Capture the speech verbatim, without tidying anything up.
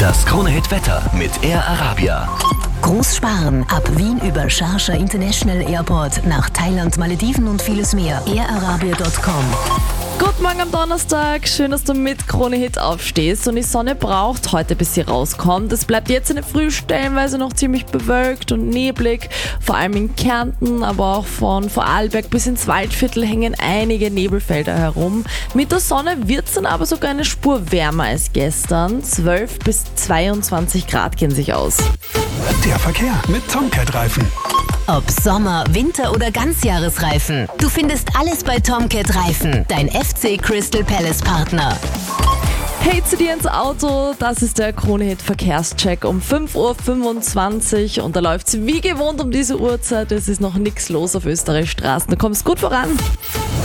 Das Krone-Hit-Wetter mit Air Arabia. Groß sparen. Ab Wien über Sharjah International Airport nach Thailand, Malediven und vieles mehr. air arabia punkt com. Guten Morgen am Donnerstag, schön, dass du mit Krone Hit aufstehst und die Sonne braucht heute, bis sie rauskommt. Es bleibt jetzt in der Früh stellenweise noch ziemlich bewölkt und neblig, vor allem in Kärnten, aber auch von Vorarlberg bis ins Waldviertel hängen einige Nebelfelder herum. Mit der Sonne wird es dann aber sogar eine Spur wärmer als gestern, zwölf bis zweiundzwanzig Grad gehen sich aus. Der Verkehr mit Tomcat Reifen. Ob Sommer, Winter oder Ganzjahresreifen. Du findest alles bei Tomcat Reifen, dein F C Crystal Palace Partner. Hey zu dir ins Auto, das ist der Krone Hit Verkehrscheck um fünf Uhr fünfundzwanzig und da läuft es wie gewohnt um diese Uhrzeit. Es ist noch nichts los auf Österreichs Straßen, du kommst gut voran.